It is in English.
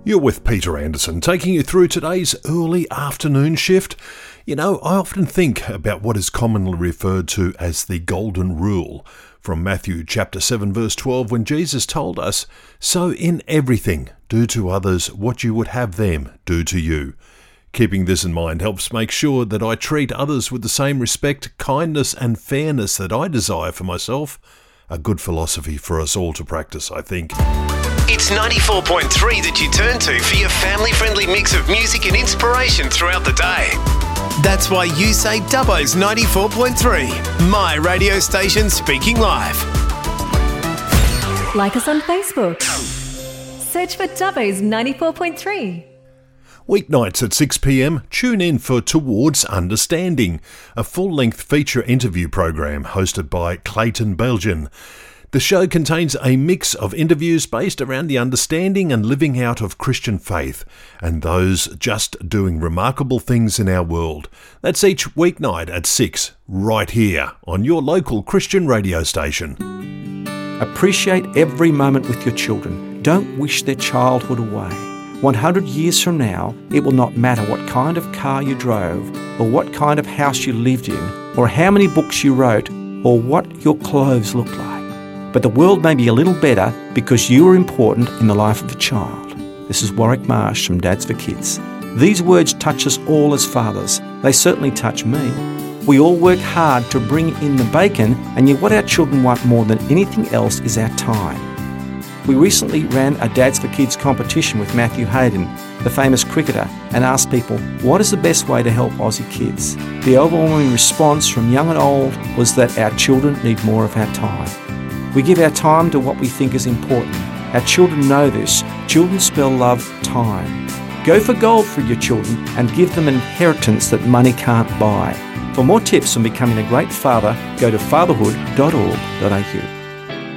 You're with Peter Anderson, taking you through today's early afternoon shift. You know, I often think about what is commonly referred to as the Golden Rule from Matthew chapter 7 verse 12, when Jesus told us, "So in everything, do to others what you would have them do to you." Keeping this in mind helps make sure that I treat others with the same respect, kindness and fairness that I desire for myself. A good philosophy for us all to practice, I think. It's 94.3 that you turn to for your family-friendly mix of music and inspiration throughout the day. That's why you say Dubbo's 94.3, my radio station speaking live. Like us on Facebook. Search for Dubbo's 94.3. Weeknights at 6 p.m, tune in for Towards Understanding, a full-length feature interview program hosted by Clayton Belgian. The show contains a mix of interviews based around the understanding and living out of Christian faith, and those just doing remarkable things in our world. That's each weeknight at 6, right here on your local Christian radio station. Appreciate every moment with your children. Don't wish their childhood away. 100 years from now, it will not matter what kind of car you drove, or what kind of house you lived in, or how many books you wrote, or what your clothes look like. But the world may be a little better because you are important in the life of a child. This is Warwick Marsh from Dads for Kids. These words touch us all as fathers. They certainly touch me. We all work hard to bring in the bacon, and yet what our children want more than anything else is our time. We recently ran a Dads for Kids competition with Matthew Hayden, the famous cricketer, and asked people, what is the best way to help Aussie kids? The overwhelming response from young and old was that our children need more of our time. We give our time to what we think is important. Our children know this. Children spell love time. Go for gold for your children and give them an inheritance that money can't buy. For more tips on becoming a great father, go to fatherhood.org.au.